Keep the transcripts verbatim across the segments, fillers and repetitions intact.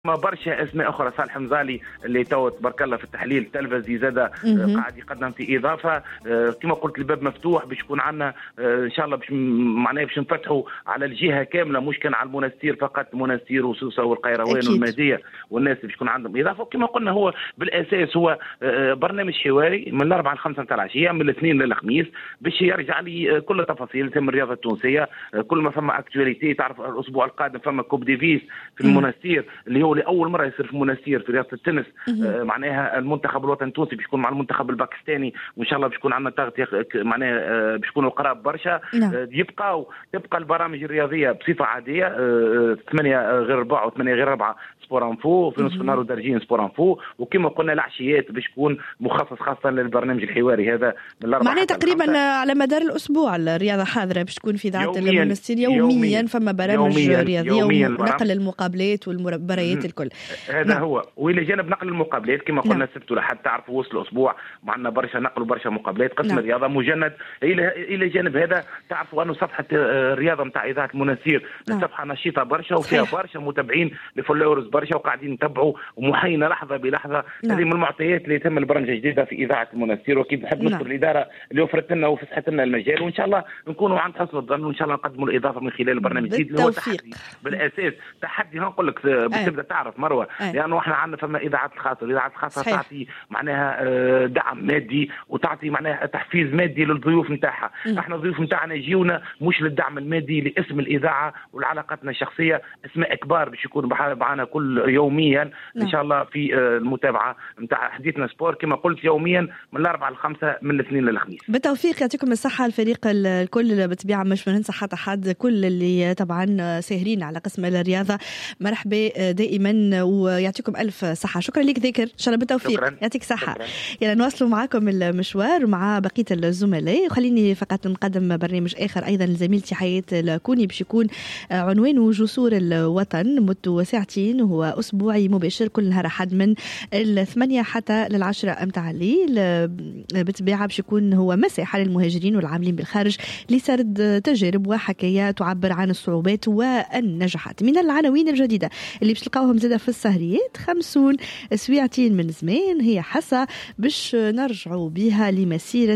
ما برشا اسماء اخرى. صالح مزالي اللي تو تبارك الله في التحليل التلفزي زاد قاعد يقدم في اضافه. كما قلت الباب مفتوح باش يكون عندنا ان شاء الله باش معناها باش نفتحوا على الجهه كامله، مش كان على المنستير فقط، منستير وسوسه والقيروان والمهديه والناس باش يكون عندهم اضافه. وكما قلنا هو بالاساس هو برنامج حواري من الاربعاء لخمسة نتاع العشيه، من الاثنين للخميس، باش يرجع لي كل التفاصيل تم الرياضه التونسيه، كل ما فما اكتواليتي. تعرف الاسبوع القادم فما كوب ديفيس في المنستير اللي هو لاول مره يصير في منستير في رياضه التنس. آه معناها المنتخب الوطني التونسي باش يكون مع المنتخب الباكستاني، وان شاء الله باش يكون عندنا تغطيه معناها آه باش يكونوا قراب برشا. آه يبقاو تبقى البرامج الرياضيه بصفه عاديه، آه ثمانيه غير اربعه وثمانيه غير اربعه سبور انفو، في نصف النهار ودرجين سبور انفو، وكما قلنا العشيات باش تكون مخصص خاصه للبرنامج الحواري هذا من الاربعه. معناها تقريبا على مدار الاسبوع الرياضه حاضره باش تكون في اذاعه المنستير يوميا, يوميا فما برامج يومياً رياضيه ونقل المقابلات والمباريات الكل. هذا نعم. هو والى جانب نقل المقابلات كما قلنا السبت والأحد تعرفوا وصل الاسبوع معنا برشا نقل وبرشا مقابلات. قسم نعم. الرياضه مجند. الى الى جانب هذا تعرفوا انه صفحه الرياضه نتاع اذاعه المنستير نعم. صفحه نشيطه برشا وفيها برشا متابعين لفولورز برشا وقاعدين نتبعوا ومحينا لحظه بلحظه. نعم. هذه من المعطيات اللي تم البرمجه جديده في اذاعه المنستير، واكيد نحب نشكر نعم. الاداره اللي وفرت لنا وفسحت لنا المجال، وان شاء الله نكونوا عند حسن الظن، وان شاء الله نقدموا الاضافه من خلال البرنامج الجديد اللي هو تحدي بالاساس. تحدي نقول لك باش تبدا تعرف مروه، لانه يعني احنا عندنا فما اذاعات الخاصه، الاذاعات الخاصه تعطي معناها دعم مادي وتعطي معناها تحفيز مادي للضيوف نتاعها. احنا الضيوف نتاعنا يجيونا مش للدعم المادي، لاسم الاذاعه ولعلاقتنا الشخصيه. اسماء كبار باش يكونوا معنا كل يوميا ان شاء الله في المتابعه نتاع حديثنا سبور كما قلت يوميا من الاربعاء للخمسه، من الاثنين للخميس. بالتوفيق، يعطيكم الصحه الفريق الكل بالطبيعه، مش بننسى حتى حد، كل اللي طبعا ساهرين على قسم الرياضه مرحبا دائما ويعطيكم الف صحه. شكرا لك ذاكر، ان شاء الله بالتوفيق، يعطيك صحه. يلا نواصلوا معاكم المشوار مع بقيه الزملاء، وخليني فقط نقدم برنامج اخر ايضا لزميلتي حياه الكوني باش يكون عنوانه جسور الوطن، مدته ساعتين، وهو اسبوعي مباشر كل نهار احد من الثمانيه حتى للعشره امتاع الليل. بالطبيعه باش يكون هو مساحه للمهاجرين والعاملين بالخارج لسرد تجارب وحكايات تعبر عن الصعوبات والنجاحات. من العناوين الجديده اللي باش تلقاوهم زاده في السهريات خمسون سويعتين من زمان، هي حصه باش نرجعوا بها لمسيره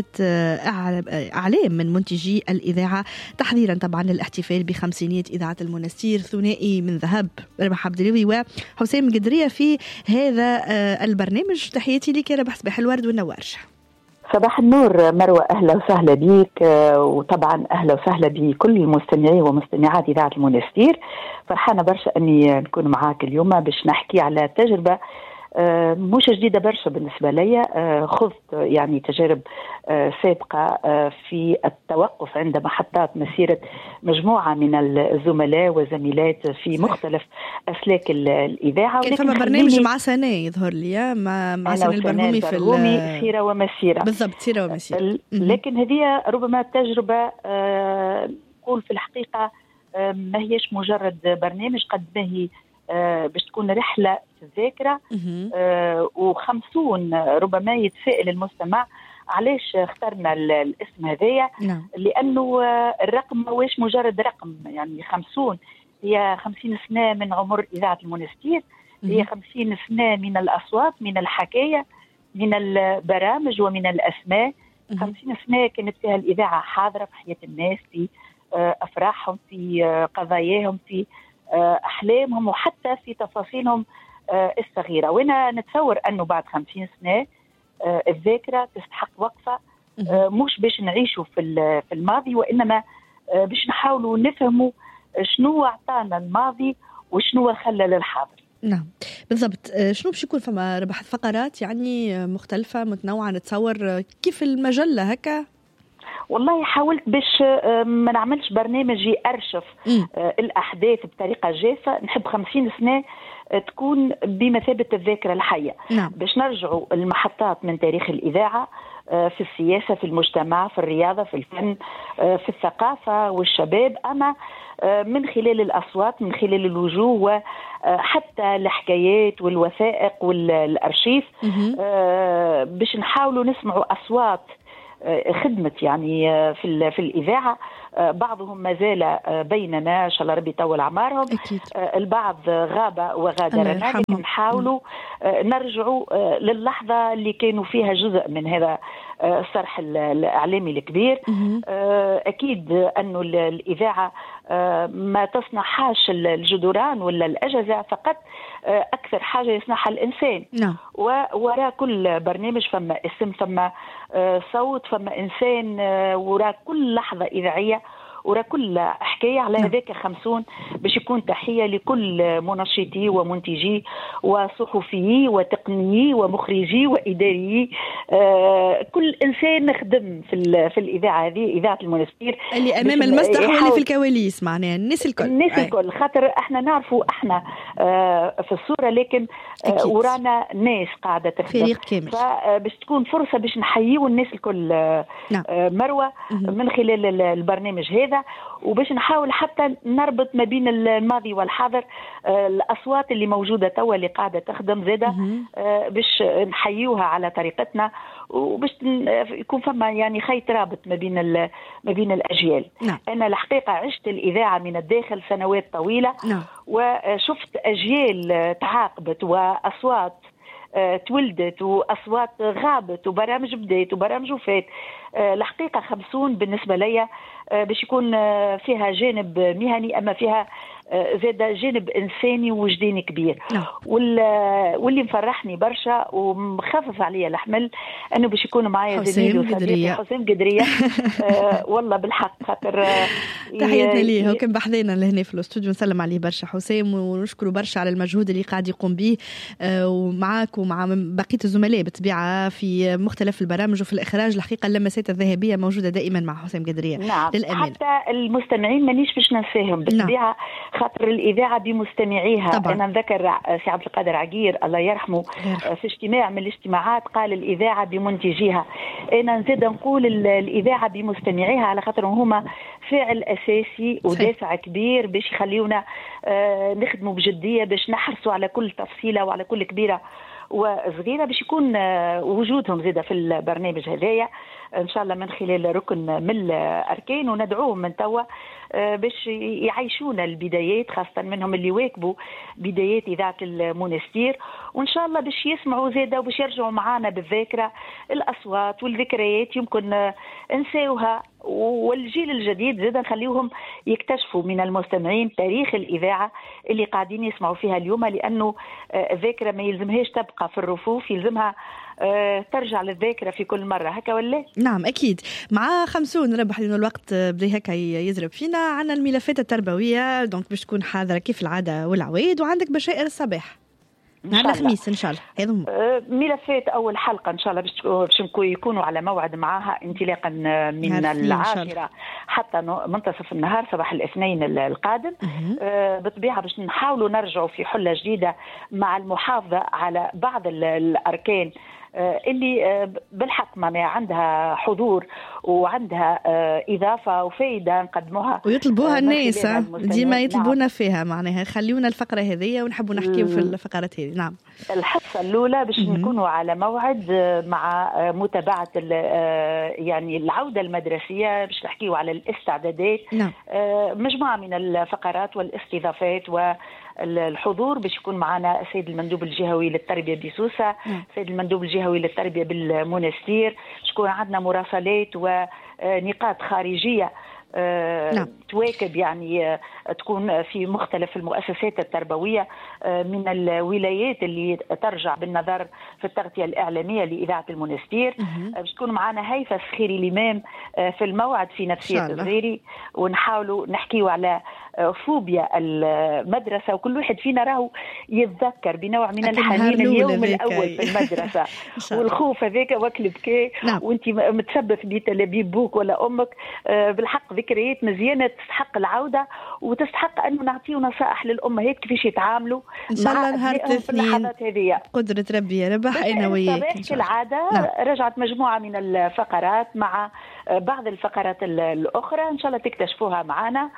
اعلام من منتجي الاذاعه، تحضيرا طبعا للاحتفال بخمسينيه اذاعه المنستير، ثنائي من ذهب ربح عبدالوي وحسام قدريه في هذا البرنامج. تحياتي لك يا ربح، صباح الورد والنوار. صباح النور مروة، أهلا وسهلا بيك، وطبعا أهلا وسهلا بكل المستمعين ومستمعات إذاعة المنستير. فرحانة برشا أني نكون معاك اليوم باش نحكي على تجربة مش جديدة برشا بالنسبة لي. خذت يعني تجارب سابقة في التوقف عند محطات مسيرة مجموعة من الزملاء وزميلات في مختلف أسلاك الإذاعة. كان فما برنامج مع سنة يظهر لي مع مع سنة البرهومي في سيرة ومسيرة، بالضبط سيرة ومسيرة. لكن هذه ربما تجربة نقول في الحقيقة ما هيش مجرد برنامج قد ما هي آه باش تكون رحلة في الذاكرة. آه وخمسون ربما يتساءل المستمع علاش اخترنا الاسم هذايا. نعم. لأنه آه الرقم ماهوش مجرد رقم، يعني خمسون هي خمسين سنة من عمر إذاعة المنستير، هي خمسين سنة من الأصوات، من الحكاية، من البرامج ومن الأسماء. مه. خمسين سنة كانت فيها الإذاعة حاضرة في حياة الناس، في آه أفراحهم، في آه قضاياهم، في أحلامهم، وحتى في تفاصيلهم الصغيرة. وأنا نتصور أنه بعد خمسين سنة الذاكرة تستحق وقفة، مش باش نعيشوا في الماضي، وإنما باش نحاولوا نفهموا شنو أعطانا الماضي وشنو خلى للحاضر. نعم بالضبط. شنو باش يكون فما ربح فقرات يعني مختلفة متنوعة، نتصور كيف المجلة هكا؟ والله حاولت باش ما نعملش برنامج يأرشف الأحداث بطريقة جافة. نحب خمسين سنة تكون بمثابة الذاكرة الحية. نعم. باش نرجعوا المحطات من تاريخ الإذاعة في السياسة، في المجتمع، في الرياضة، في الفن، في الثقافة والشباب، أما من خلال الأصوات، من خلال الوجوه، وحتى الحكايات والوثائق والأرشيف، باش نحاولوا نسمعوا أصوات خدمت يعني في في الإذاعة، بعضهم ما زال بيننا إن شاء الله ربي يطول أعمارهم. البعض غاب وغادرنا، لكن نحاولوا نرجعوا للحظة اللي كانوا فيها جزء من هذا الصرح الإعلامي الكبير. أكيد أنه الإذاعة ما تصنعهاش الجدران ولا الأجهزة فقط، أكثر حاجة يصنعها الإنسان. نعم. ووراء كل برنامج فما اسم، فما صوت، فما إنسان، وراء كل لحظة إذاعية، ورا كل حكاية. على هذاك خمسون باش يكون تحية لكل منشطي ومنتجي وصحفي وتقني ومخرجي وإداري، آه كل إنسان نخدم في في الإذاعة هذه، إذاعة المونستير، اللي أمام المسرح واللي في الكواليس، معناها الناس الكل الناس الكل، خاطر احنا نعرفوا احنا آه في الصورة، لكن آه ورانا ناس قاعدة تخدم، فريق كامل. فباش تكون فرصة باش نحييوا الناس الكل آه نعم. آه مروة من خلال البرنامج هذا، وباش نحاول حتى نربط ما بين الماضي والحاضر. آه الأصوات اللي موجودة توا اللي قاعدة تخدم زادة آه باش نحييوها على طريقتنا، وباش يكون فما يعني خيط رابط ما بين ما بين الأجيال. نعم. أنا الحقيقة عشت الإذاعة من الداخل سنوات طويلة. نعم. وشفت أجيال تعاقبت وأصوات تولدت وأصوات غابت وبرامج بدات وبرامج وفات. الحقيقة خمسون بالنسبة لي باش يكون فيها جانب مهني، أما فيها زاد جانب إنساني ووجداني كبير. نعم. واللي مفرحني برشا ومخفف عليا الحمل أنه باش يكون معايا حسام قدرية. حسام قدرية آه والله بالحق، خاطر تحياتنا ليه، وكان بحذينا لهنا في الاستوديو، نسلم عليه برشا حسام، ونشكره برشا على المجهود اللي قاعد يقوم به آه ومعاك ومع بقية الزملاء بالطبيعة في مختلف البرامج وفي الإخراج. الحقيقة اللمسات الذهبية موجودة دائما مع حسام قدرية. نعم. للأمان. حتى المستمعين مانيش باش ننساهم بالطبيعة. نعم. خاطر الإذاعة بمستمعيها. طبعا. أنا نذكر سي عبد القادر عقير الله يرحمه في اجتماع من الاجتماعات قال الإذاعة بمنتجيها. أنا نزيد نقول الإذاعة بمستمعيها، على خاطر هما فاعل أساسي ودافع كبير باش يخليونا نخدموا بجدية، باش نحرصوا على كل تفصيلة وعلى كل كبيرة وصغيرة، باش يكون وجودهم زيادة في البرنامج هذايا إن شاء الله من خلال ركن من الأركان، وندعوهم من توا باش يعيشونا البدايات، خاصة منهم اللي واكبوا بدايات إذاعة المونستير، وإن شاء الله باش يسمعوا زيادة وباش يرجعوا معانا بالذاكرة الأصوات والذكريات يمكن نساوها، والجيل الجديد زيادة نخليهم يكتشفوا من المستمعين تاريخ الإذاعة اللي قاعدين يسمعوا فيها اليوم، لأنه الذاكرة ما يلزمهاش تبقى في الرفوف، يلزمها ترجع للذاكرة في كل مرة، هكا ولا؟ نعم أكيد. مع خمسون ربح لأنه الوقت بدا هكا يزرب فينا، عنا الملفات التربوية دونك باش تكون حاضرة كيف العادة والعوايد، وعندك بشائر الصباح نهار الخميس إن شاء الله. هذا ملفات أول حلقة إن شاء الله باش يكونوا على موعد معها انطلاقا من العاشرة حتى منتصف النهار صباح الاثنين القادم. أه بالطبيعة باش نحاولوا نرجعوا في حلة جديدة مع المحافظة على بعض الأركان اللي بالحق ما عندها حضور وعندها إضافة وفائدة نقدموها ويطلبوها الناس ديما يطلبونا. نعم. فيها معناها خليونا الفقرة هذه ونحبوا نحكيو في الفقرات هذه. نعم. الحصة الأولى باش نكونوا على موعد مع متابعة يعني العودة المدرسية، باش نحكيو على الاستعدادات. نعم. مجموعة من الفقرات والاستضافات و الحضور باش يكون معنا السيد المندوب الجهوي للتربية بسوسة، السيد المندوب الجهوي للتربية بالمونستير، تكون عندنا مراسلات ونقاط خارجية نعم. تواكب يعني تكون في مختلف المؤسسات التربوية من الولايات اللي ترجع بالنظر في التغطية الإعلامية لإذاعة المونستير. باش تكون معنا هيفا سخيري الإمام في الموعد في نفسية الصغيري، ونحاولوا نحكيوا على فوبيا المدرسة، وكل واحد فينا راهو يتذكر بنوع من الحنين اليوم الأول في المدرسة والخوف هذاك وكل بكاء. نعم. وانت متسبب بتلابيب بوك ولا أمك. بالحق ذكريات مزيانة تستحق العودة، وتستحق أنه نعطيه نصائح للأمهات كيفاش يتعاملوا إن شاء الله نهار الاثنين قدرة ربي يا ربح أنا وياك. كالعادة نعم. رجعت مجموعة من الفقرات مع بعض الفقرات الأخرى إن شاء الله تكتشفوها معنا،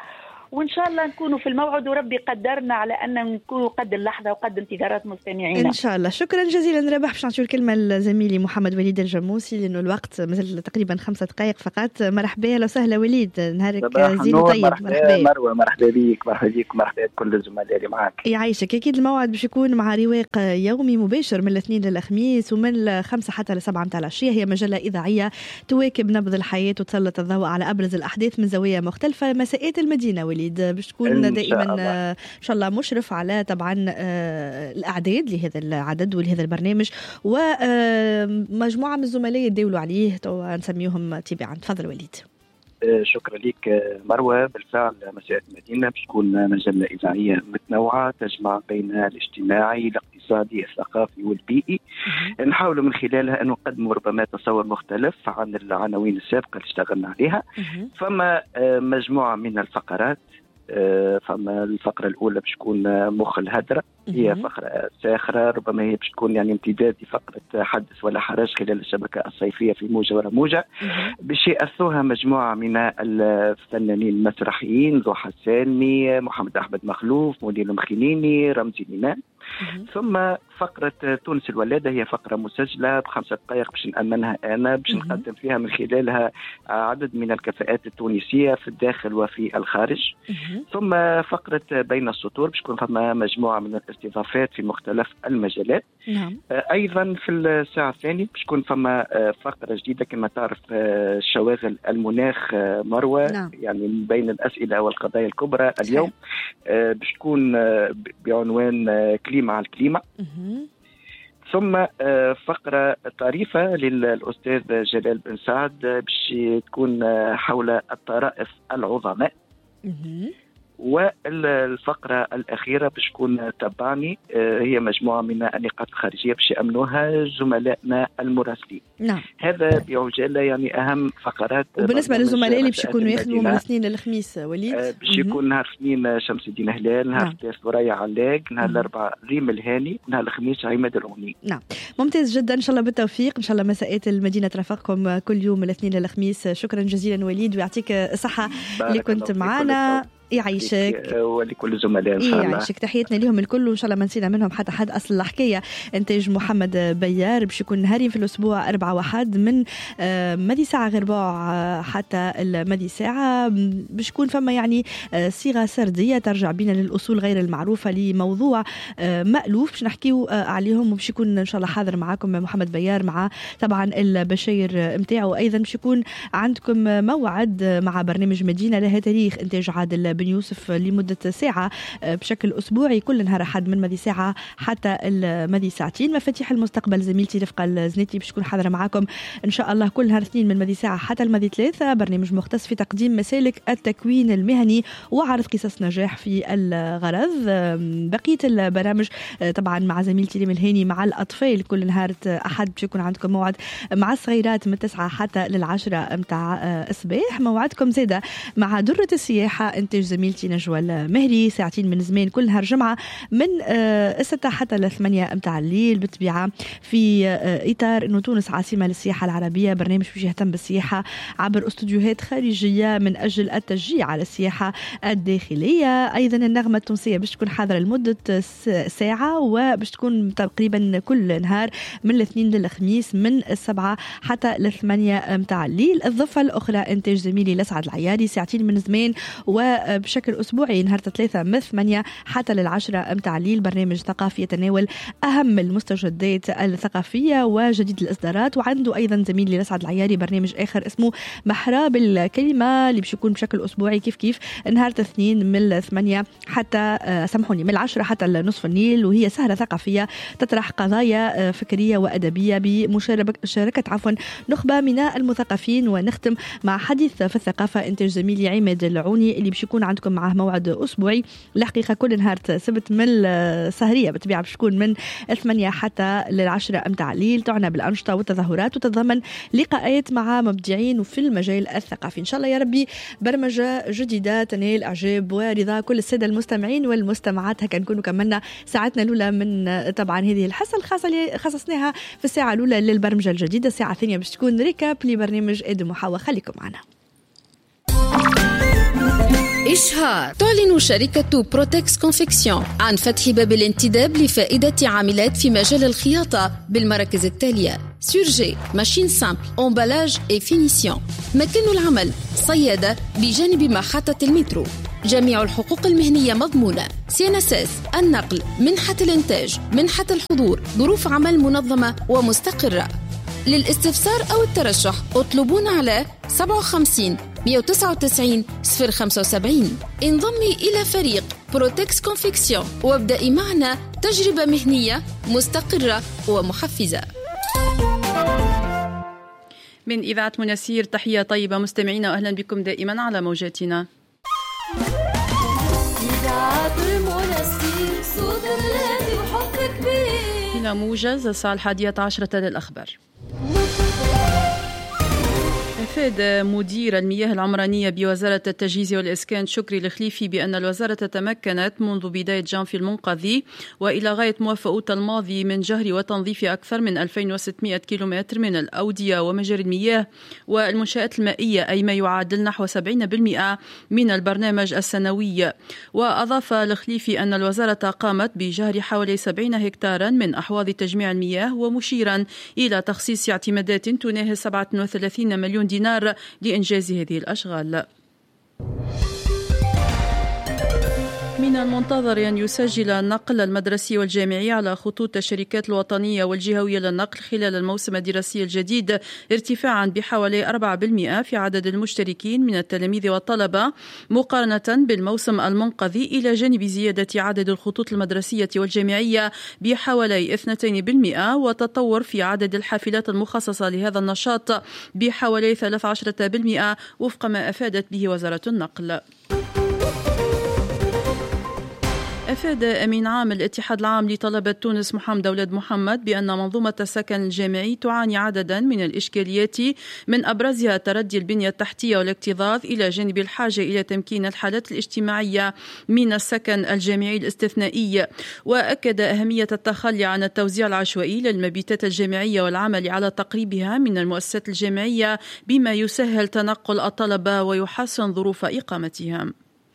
وإن شاء الله نكونوا في الموعد، وربي قدرنا على أن نكونوا قد اللحظة وقد انتظارات مستمعينا إن شاء الله. شكرا جزيلا رابح. باش نعطيو الكلمة لزميلي محمد وليد الجموسي لأنه الوقت مثل تقريبا خمسة دقائق فقط. مرحبا، أهلا وسهلا وليد، نهارك زين وطيب. مرحبا مروة، مرحبا بيك، مرحبا بيك، مرحبا بكل الزملاء اللي معاك. يعيشك. أكيد الموعد باش يكون مع رواق يومي مباشر من الاثنين للخميس ومن الخمسة حتى لسبعة متاع العشية. هي مجلة إذاعية تواكب نبض الحياة وتسلط الضوء على أبرز الأحداث من زوايا مختلفة. مساءات المدينة وليد باش تكون دائما إن شاء الله مشرف على طبعا الأعداد لهذا العدد ولهذا البرنامج، ومجموعة من الزملاء يداولوا عليه ونسميهم تباعا. تفضل وليد. شكرا لك مروة. بالفعل مساءات المدينة باش تكون مجلة إذاعية متنوعة تجمع بين الاجتماعي الاقتصادي الثقافي والبيئي. نحاول من خلالها أن نقدم ربما تصور مختلف عن العناوين السابقة اللي اشتغلنا عليها. فما مجموعة من الفقرات. فما الفقرة الأولى باش تكون مخ الهدرة، هي فقرة ساخرة ربما هي باش تكون يعني امتداد لفقرة حدث ولا حرج خلال الشبكة الصيفية في موجة ورا موجة. باش يأثوها مجموعة من الفنانين المسرحيين، ضحى السالمي، محمد أحمد مخلوف، منير المخينيني، رمزي الإمام. ثم فقرة تونس الولادة هي فقرة مسجلة بخمسة دقائق باش نأمنها أنا، باش نقدم فيها من خلالها عدد من الكفاءات التونسية في الداخل وفي الخارج. ثم فقرة بين السطور باش تكون فما مجموعة من الاستضافات في مختلف المجالات. نعم. أيضا في الساعة الثانية باش تكون فما فقرة جديدة كما تعرف، شواغل المناخ مروة. نعم. يعني من بين الأسئلة والقضايا الكبرى اليوم باش تكون بعنوان كليمة على الكليمة. ثم فقرة طريفة للأستاذ جلال بن سعد باش تكون حول الطرائف العظماء. والفقرة الأخيرة باش تكون تبعني، هي مجموعة من النقاط الخارجية باش يأمنوها زملائنا المراسلين. نعم. هذا بعجالة يعني أهم فقرات. وبالنسبة للزملاء اللي باش يكونوا يخدموا من الاثنين للخميس وليد، باش يكون نهار الاثنين شمس الدين هلال، نهار الثلاث ثريا علاق، نهار الأربعاء ريم الهاني، نهار الخميس عماد الغني. نعم ممتاز جدا، إن شاء الله بالتوفيق. إن شاء الله مساءات المدينة ترافقكم كل يوم من الاثنين للخميس. شكرا جزيلا وليد ويعطيك الصحة اللي كنت معنا. يعيشك ولكل الزملاء ان شاء الله. يعيشك. تحياتنا لهم الكل وان شاء الله ما نسينا منهم حتى حد. اصل الحكايه انتاج محمد بيار باش يكون نهارين في الاسبوع أربعة واحد من مدي ساعه غير ربع حتى المدي ساعه، باش يكون فما يعني صيغه سرديه ترجع بينا للاصول غير المعروفه لموضوع مألوف باش نحكيو عليهم، وباش يكون ان شاء الله حاضر معاكم محمد بيار مع طبعا البشاير نتاعو. ايضا باش يكون عندكم موعد مع برنامج مدينه لها تاريخ انتاج عادل بن يوسف لمدة ساعة بشكل أسبوعي كل نهار أحد من مدي ساعة حتى المدي ساعتين. مفاتيح المستقبل زميلتي رفقة الزنيتي باش تكون حاضرة معاكم إن شاء الله كل نهار اثنين من مدي ساعة حتى المدي ثلاثة، برنامج مختص في تقديم مسالك التكوين المهني وعرض قصص نجاح في الغرض. بقية البرامج طبعا مع زميلتي ريم الهاني مع الأطفال كل نهار أحد باش يكون عندكم موعد مع الصغيرات من تسعة حتى للعشرة متاع الصباح. موعدكم زيادة مع درة السياحة انتاج زميلتي نجوى المهري ساعتين من زمان كل نهار جمعة من الستة حتى الثمانية متاع الليل، بالطبيعة في إطار إنه تونس عاصمة للسياحة العربية، برنامج باش يهتم بالسياحة عبر استوديوهات خارجية من أجل التشجيع على السياحة الداخلية. أيضا النغمة التونسية باش تكون حاضرة لمدة ساعة وباش تكون تقريبا كل نهار من الاثنين للخميس من السبعة حتى الثمانية متاع الليل. الضفة الأخرى إنتاج زميلي لسعد العياري ساعتين من زمان وبشكل أسبوعي نهار ثلاثة من ثمانية حتى للعشرة متاع الليل، برنامج ثقافي يتناول أهم المستجدات الثقافية وجديد الإصدارات. وعنده أيضا زميلي لسعد العياري برنامج آخر اسمه محراب الكلمة اللي بيكون بشكل أسبوعي كيف كيف نهار الاثنين من الثمانية حتى سامحوني من العشرة حتى النصف النيل، وهي سهرة ثقافية تطرح قضايا فكرية وأدبية بمشاركة عفوا نخبة من المثقفين. ونختم مع حديث في الثقافة إنتاج زميلي عماد العوني اللي باش يكون عندكم معه موعد أسبوعي الحقيقة كل نهار سبت من السهرية بالطبيعة باش تكون من الثمانية حتى للعشرة متاع الليل، تعنى بالأنشطة والتظاهرات وتتضمن لقاءات مع مبدعين وفي المجال الثقافي. إن شاء الله يا ربي برمجة جديدة تنال إعجاب ورضا كل السادة المستمعين والمستمعات. هكا نكونوا كملنا ساعتنا الأولى من طبعا هذه الحصة الخاصة اللي خصصناها في الساعة الأولى للبرمجة الجديدة. الساعة الثانية باش تكون ريكاب لبرنامج إد محاوى. خليكم معنا. إشهار. تعلن شركة بروتكس كونفكسيون عن فتح باب الانتداب لفائدة عاملات في مجال الخياطة بالمراكز التالية: سورجي، ماشين سامبل، أمبالاج et فينيسيون. مكان العمل: صيادة بجانب محطة المترو. جميع الحقوق المهنية مضمونة: سي إن إس إس، النقل، منحة الإنتاج، منحة الحضور، ظروف عمل منظمة ومستقرة. للاستفسار أو الترشح اطلبونا على سبعة وخمسين مئة وتسعة وتسعين صفر خمسة وسبعين. انضمي إلى فريق بروتكس كونفكسيون وابدأي معنا تجربة مهنية مستقرة ومحفزة. من إذاعة منسير تحية طيبة مستمعينا، وأهلا بكم دائما على موجاتنا. إذاعة المنسير صوت الذي وحبك بيه. هنا موجز الساعة الحادية عشرة للأخبار. أفاد مدير المياه العمرانية بوزارة التجهيز والإسكان شكري الخليفي بأن الوزارة تمكنت منذ بداية جانفي المنقذي وإلى غاية موافق أوت الماضي من جهر وتنظيف أكثر من ألفين وستمئة كيلومتر من الأودية ومجاري المياه والمنشآت المائية، أي ما يعادل نحو سبعين بالمئة من البرنامج السنوي. وأضاف الخليفي أن الوزارة قامت بجهر حوالي سبعين هكتارا من أحواض تجميع المياه، ومشيرا إلى تخصيص اعتمادات تناهز سبعة وثلاثين مليون دينار لإنجاز هذه الأشغال. من المنتظر أن يسجل النقل المدرسي والجامعي على خطوط الشركات الوطنية والجهوية للنقل خلال الموسم الدراسي الجديد ارتفاعا بحوالي أربعة بالمئة في عدد المشتركين من التلاميذ والطلبة مقارنة بالموسم المنقذي، إلى جانب زيادة عدد الخطوط المدرسية والجامعية بحوالي اثنين بالمئة، وتطور في عدد الحافلات المخصصة لهذا النشاط بحوالي ثلاثة عشر بالمئة وفق ما أفادت به وزارة النقل. أفاد أمين عام الاتحاد العام لطلبة تونس محمد أولاد محمد بأن منظومة السكن الجامعي تعاني عددا من الإشكاليات، من أبرزها تردي البنية التحتية والاكتظاظ، إلى جانب الحاجة إلى تمكين الحالات الاجتماعية من السكن الجامعي الاستثنائي. وأكد أهمية التخلي عن التوزيع العشوائي للمبيتات الجامعية والعمل على تقريبها من المؤسسات الجامعية، بما يسهل تنقل الطلبة ويحسن ظروف إقامتهم.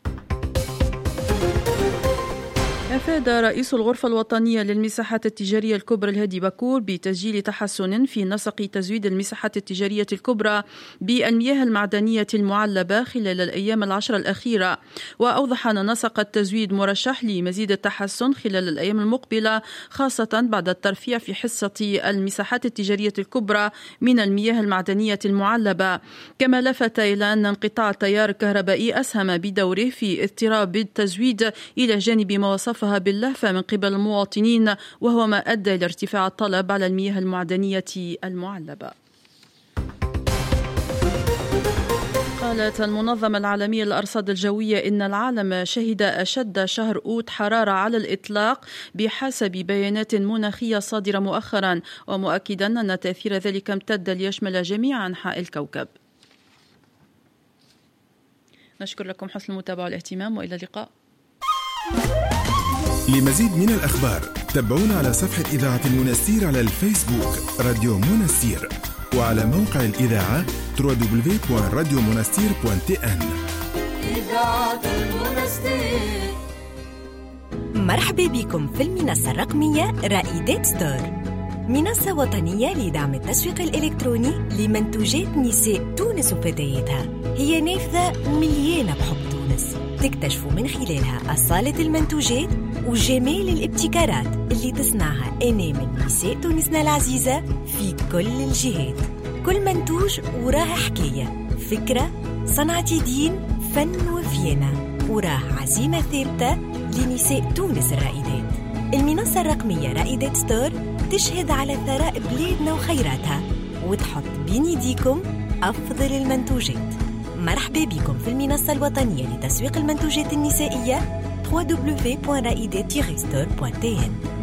أفاد رئيس الغرفة الوطنية للمساحات التجارية الكبرى الهادي بكور بتسجيل تحسن في نسق تزويد المساحات التجارية الكبرى بالمياه المعدنية المعلبة خلال الأيام العشر الأخيرة، وأوضح أن نسق التزويد مرشح لمزيد التحسن خلال الأيام المقبلة، خاصة بعد الترفيع في حصة المساحات التجارية الكبرى من المياه المعدنية المعلبة. كما لفت إلى أن انقطاع التيار الكهربائي أسهم بدوره في اضطراب التزويد إلى جانب ما وصف باللهفة من قبل المواطنين، وهو ما أدى إلى ارتفاع الطلب على المياه المعدنية المعلبة. قالت المنظمة العالمية للأرصاد الجوية إن العالم شهد أشد شهر أوت حرارة على الإطلاق بحسب بيانات مناخية صادرة مؤخرا، ومؤكدا أن تأثير ذلك امتد ليشمل جميع أنحاء الكوكب. نشكر لكم حسن المتابعة والاهتمام، وإلى اللقاء. لمزيد من الأخبار تابعونا على صفحة إذاعة المنسير على الفيسبوك راديو منسير، وعلى موقع الإذاعة دبليو دبليو دبليو دوت راديو منسير دوت تي إن. إذاعة المنسير. مرحبا بكم في المنصة الرقمية رائدات ستور، منصة وطنية لدعم التسويق الإلكتروني لمنتوجات نساء تونس وفتياتها. هي نافذة مليانة بحب تونس، تكتشفوا من خلالها أصالة المنتوجات وجمال الابتكارات اللي تصنعها أنامل نساء تونسنا العزيزة في كل الجهات. كل منتوج وراه حكاية، فكرة، صنعة يدين، فن وفينة، وراه عزيمة ثابتة لنساء تونس الرائدات. المنصة الرقمية رائدات ستور تشهد على ثراء بلادنا وخيراتها، وتحط بين يديكم أفضل المنتوجات. مرحبا بكم في المنصة الوطنية لتسويق المنتوجات النسائية دبليو دبليو دبليو دوت رائدات ستور دوت تي إن.